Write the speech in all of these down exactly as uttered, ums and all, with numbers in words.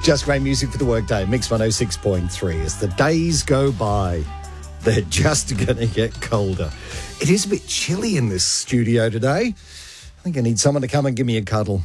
Just great music for the workday. Mix one oh six point three. As the days go by, they're just going to get colder. It is a bit chilly in this studio today. I think I need someone to come and give me a cuddle.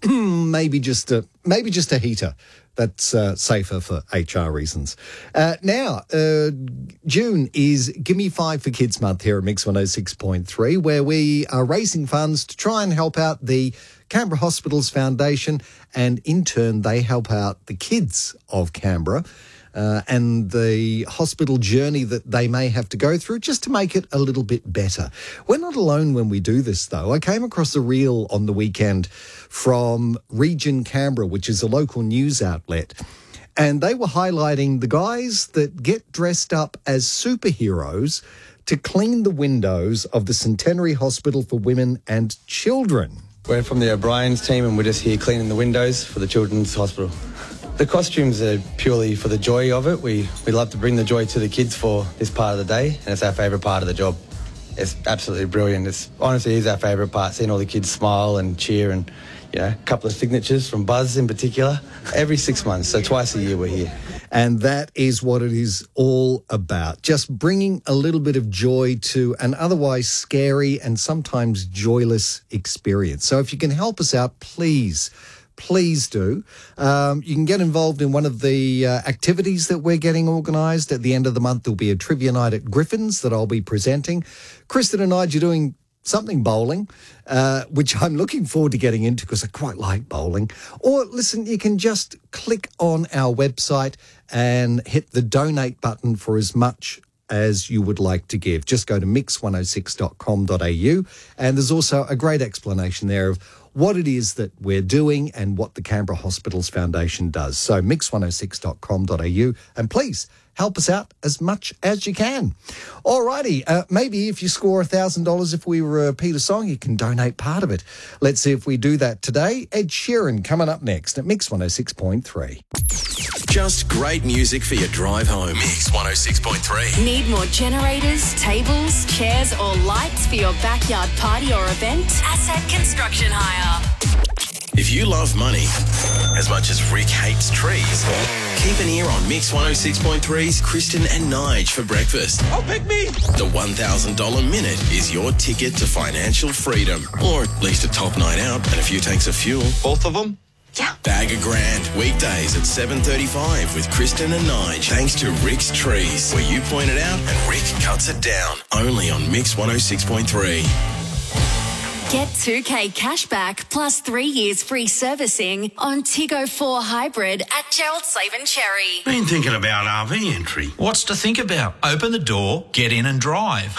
maybe just a maybe just a heater. That's uh, safer for H R reasons. Uh, now, uh, June is Gimme Five for Kids Month here at Mix one oh six point three, where we are raising funds to try and help out the Canberra Hospitals Foundation, and in turn they help out the kids of Canberra uh, and the hospital journey that they may have to go through just to make it a little bit better. We're not alone when we do this, though. I came across a reel on the weekend from Region Canberra, which is a local news outlet, and they were highlighting the guys that get dressed up as superheroes to clean the windows of the Centenary Hospital for Women and Children. We're from the O'Brien's team and we're just here cleaning the windows for the Children's Hospital. The costumes are purely for the joy of it. We, we love to bring the joy to the kids for this part of the day, and it's our favourite part of the job. It's absolutely brilliant. It's honestly is our favourite part, seeing all the kids smile and cheer, and you know, a couple of signatures from Buzz in particular. Every six months, so twice a year we're here. And that is what it is all about, just bringing a little bit of joy to an otherwise scary and sometimes joyless experience. So if you can help us out, please, please do. Um, you can get involved in one of the uh, activities that we're getting organised. At the end of the month, there'll be a trivia night at Griffin's that I'll be presenting. Kristen and I are doing something bowling, uh, which I'm looking forward to getting into because I quite like bowling. Or, listen, you can just click on our website and hit the donate button for as much as you would like to give. Just go to mix one oh six dot com dot a u, and there's also a great explanation there of what it is that we're doing and what the Canberra Hospitals Foundation does. So mix one oh six dot com dot a u, and please help us out as much as you can. All righty, uh, maybe if you score one thousand dollars if we repeat a song, you can donate part of it. Let's see if we do that today. Ed Sheeran coming up next at Mix one oh six point three. Just great music for your drive home. Mix one oh six point three. Need more generators, tables, chairs or lights for your backyard party or event? Asset Construction Hire. If you love money as much as Rick hates trees, keep an ear on Mix one oh six point three's Kristen and Nige for breakfast. Oh, pick me! The one thousand dollars minute is your ticket to financial freedom, or at least a top night out and a few tanks of fuel. Both of them? Yeah. Bag a grand, weekdays at seven thirty-five with Kristen and Nige, thanks to Rick's Trees, where you point it out and Rick cuts it down. Only on Mix one oh six point three. Get two K cash back plus three years free servicing on Tiggo four Hybrid at Gerald Slaven Cherry. Been thinking about R V entry. What's to think about? Open the door, get in and drive.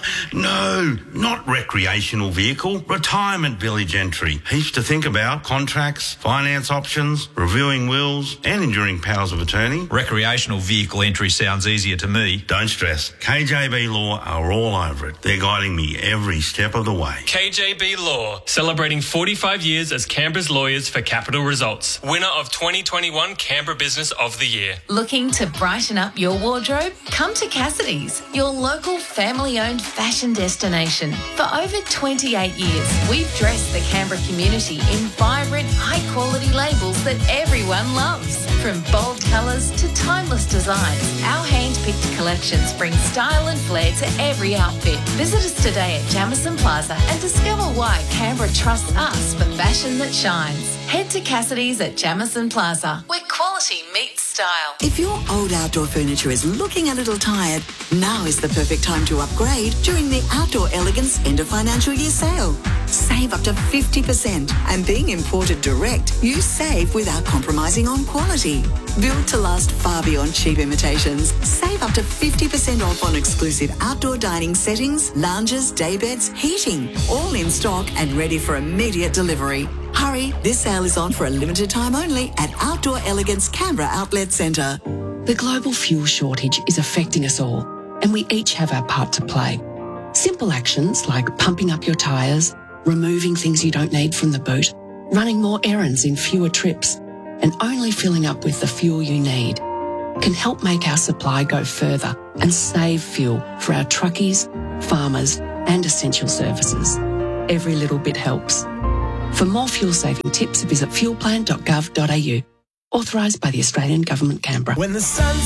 No, not recreational vehicle. Retirement village entry. Heaps to think about. Contracts, finance options, reviewing wills and enduring powers of attorney. Recreational vehicle entry sounds easier to me. Don't stress. K J B Law are all over it. They're guiding me every step of the way. K J B Law, celebrating forty-five years as Canberra's lawyers for capital results. Winner of twenty twenty-one Canberra Business of the Year. Looking to brighten up your wardrobe? Come to Cassidy's, your local family-owned fashion destination. For over twenty-eight years, we've dressed the Canberra community in vibrant, high-quality labels that everyone loves. From bold colours to timeless designs, our hand-picked collections bring style and flair to every outfit. Visit us today at Jamison Plaza and discover why Canberra trusts us for fashion that shines. Head to Cassidy's at Jamison Plaza, where quality meets style. If your old outdoor furniture is looking a little tired, now is the perfect time to upgrade during the Outdoor Elegance End of Financial Year sale. Save up to fifty percent, and being imported direct, you save without compromising on quality. Built to last far beyond cheap imitations, save up to fifty percent off on exclusive outdoor dining settings, lounges, daybeds, heating, all in stock and ready for immediate delivery. Hurry, this sale is on for a limited time only at Outdoor Elegance Canberra Outlet Centre. The global fuel shortage is affecting us all, and we each have our part to play. Simple actions like pumping up your tyres, removing things you don't need from the boot, running more errands in fewer trips, and only filling up with the fuel you need can help make our supply go further and save fuel for our truckies, farmers, and essential services. Every little bit helps. For more fuel-saving tips, visit fuel plan dot gov dot a u. Authorised by the Australian Government, Canberra. When the sun